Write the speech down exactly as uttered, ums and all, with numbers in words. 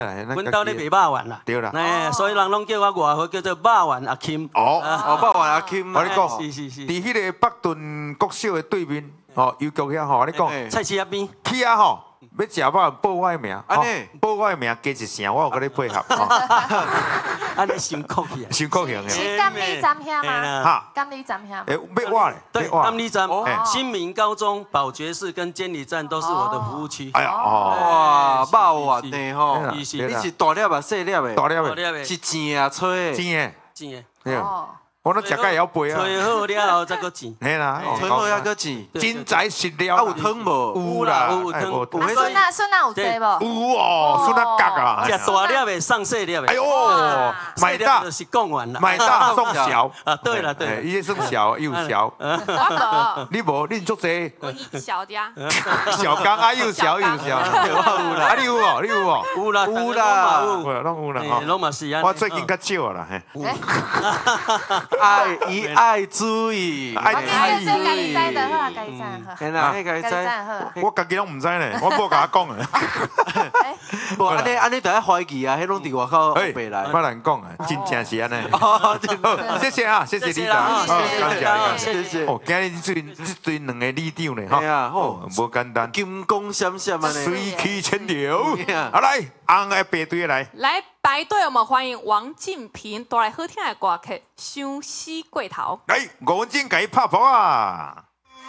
阮兜咧卖肉丸啦， 对啦， 哎，所以人拢叫我外号叫做肉丸阿 Kim。 哦哦，肉丸阿 Kim， 我你讲， 是是是， 伫迄个北屯国小的对面，吼邮局遐吼，我你讲， 菜市仔边， 去啊吼，要食肉报我的名， 安尼报我的名加一声，我有跟你配合， 安尼伤酷去啊！ 伤高兴是的。 监理站遐吗？ 哈， 监理站遐。 诶，要我咧， 对， 要我监理站哦、 新民高中、保觉寺跟监理站都是我的服务区。 哎呀，哦， 哇，肉丸呢吼， 是是你是大粒啊，细粒的？ 大粒的， 好了是煎啊，吹的。 真的， 真的， 对， 哦， 我拢食甲会晓背啊， 吹好了后再搁煎。 嘿啦， 吹好还搁煎， 真材实料， 啊有汤无？ 有啦， 有汤有啊，孙啊孙啊有坐无？ 有哦，孙啊角啊， 食大粒的送细粒的。 哎呦，买大就是讲完了。 买大送小啊，对了对了， 伊算小又小， 我你无你足济无，我一小家， 小刚啊又小又小，啊你有无？你有无？ 有啦有啦有，拢有啦嘿拢嘛是安尼。 我最近较少啦，嘿， 爱以爱之意， 爱我家己做家己知就好啊，家己知好。 嘿啦，迄个家己知知。 好啊。 我家己拢毋知呢，我无甲我讲的。 无安尼安尼，大家怀疑啊，迄拢伫外口哎， 白来。 莫难讲啊，真正是安尼。 哦，真好，谢谢啊，谢谢李长， 谢谢好谢谢感谢感谢谢。 哦，今日这这对两个里长呢， 哎呀， 哦吼，， 无简单， 金光闪闪安尼。 水气千流对啊。 好来，红的排队来。 来排队，我们欢迎王静平带来好听的歌曲《相思过头》。 来，吴文静给伊拍谱啊！